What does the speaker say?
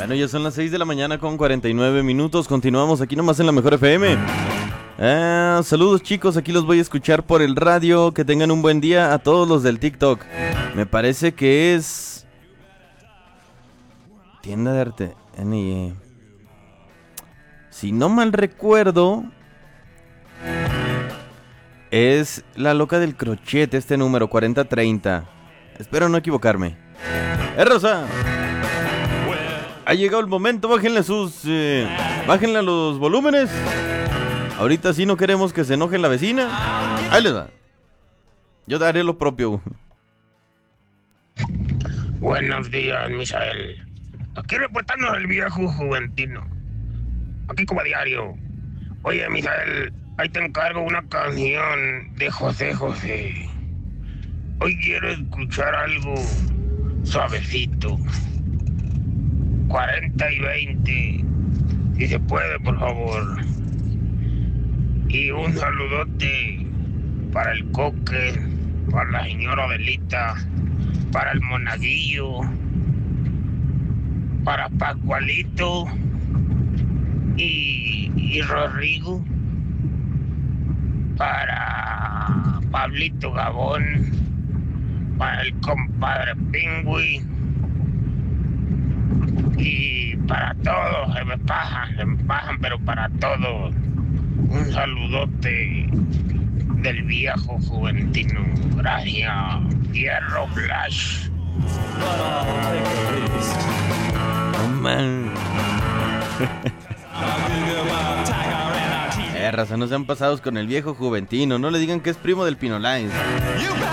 Bueno, ya son las 6 de la mañana con 49 minutos. Continuamos aquí nomás en la Mejor FM. Saludos chicos, aquí los voy a escuchar por el radio. Que tengan un buen día a todos los del TikTok. Me parece que es tienda de arte NIE. Si no mal recuerdo, es la loca del crochet, este número 4030. Espero no equivocarme. Rosa, ha llegado el momento. Bájenle bájenle a los volúmenes. Ahorita sí no queremos que se enoje la vecina. Ahí les va. Yo daré lo propio. Buenos días, Misael. Aquí reportando el viejo juventino. Aquí como a diario. Oye, Misael, ahí te encargo una canción de José José. Hoy quiero escuchar algo suavecito. 40 y 20. Si se puede, por favor. Y un saludote para el Coque, para la señora Adelita, para el Monaguillo, para Pascualito y Rodrigo, para Pablito Gabón, para el compadre Pingüi y para todos. Se me pajan, pero para todos. Un saludote del viejo juventino. Gracias. Hierro Flash. Oh, man. Raza, no sean pasados con el viejo juventino. No le digan que es primo del Pinolines.